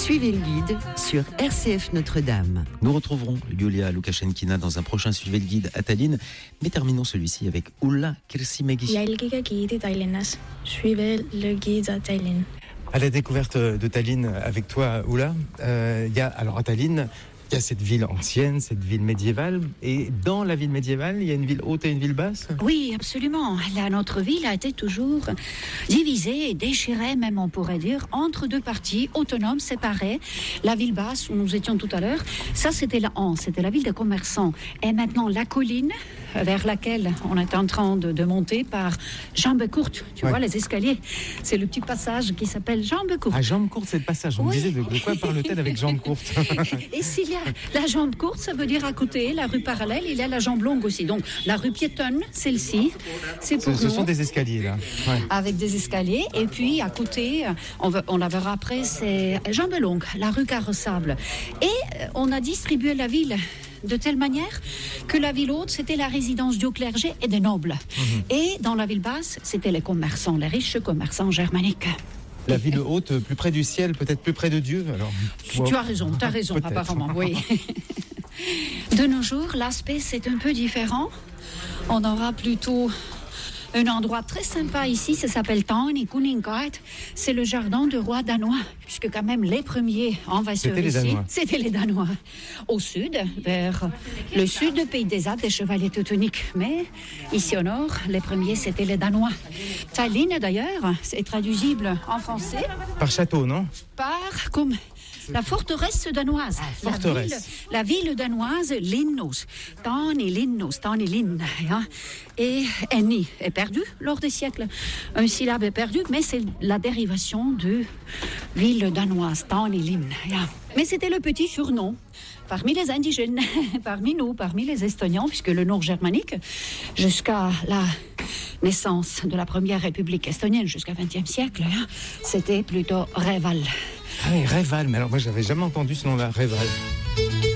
Suivez le guide sur RCF Notre-Dame. Nous retrouverons Yulia Lukashenkina dans un prochain Suivez le guide à Tallinn, mais terminons celui-ci avec Ulla Kirsimägi. Jälgige giidi Tallinnas. Suivez le guide à Tallinn. À la découverte de Tallinn avec toi, Ulla, alors à Tallinn, il y a cette ville ancienne, cette ville médiévale, et dans la ville médiévale, il y a une ville haute et une ville basse. Oui, absolument. Là, notre ville a été toujours divisée et déchirée, même on pourrait dire, entre deux parties autonomes, séparées. La ville basse, où nous étions tout à l'heure, ça c'était la Hanse, c'était la ville des commerçants. Et maintenant, la colline, vers laquelle on est en train de monter par jambes courtes. Tu vois, les escaliers. C'est le petit passage qui s'appelle jambes courtes. Ah, jambes courtes, c'est le passage. On me disait de quoi parle-t-elle avec jambes courtes? Et s'il y a la jambe courte, ça veut dire à côté, la rue parallèle, il y a la jambe longue aussi. Donc, la rue piétonne, celle-ci, c'est pour nous. Ce sont des escaliers, là. Ouais. Avec des escaliers. Et puis, à côté, on la verra après, c'est jambe longue, la rue carrossable. Et on a distribué la ville de telle manière que la ville haute, c'était la résidence du clergé et des nobles. Et dans la ville basse, c'était les commerçants, les riches commerçants germaniques. La ville haute, plus près du ciel, peut-être plus près de Dieu. Alors, tu as raison, apparemment, oui. De nos jours, l'aspect, c'est un peu différent. On aura plutôt un endroit très sympa ici, ça s'appelle Tawny Kuningart. C'est le jardin du roi danois, puisque quand même les premiers envahisseurs ici, c'était les Danois. Au sud, vers le sud du pays des Alpes, des chevaliers teutoniques. Mais ici au nord, les premiers, c'était les Danois. Tallinn, d'ailleurs, c'est traduisible en français. Par château, non? Comme la forteresse danoise. La ville danoise, Linnos. Tallinn. Et Enni est perdu lors des siècles. Un syllabe est perdu, mais c'est la dérivation de ville danoise, Tallinn. Mais c'était le petit surnom parmi les indigènes, parmi nous, parmi les Estoniens, puisque le nord germanique, jusqu'à la naissance de la première république estonienne, jusqu'au XXe siècle, c'était plutôt Reval. Ah oui, Reval, mais alors moi j'avais jamais entendu ce nom-là, Reval.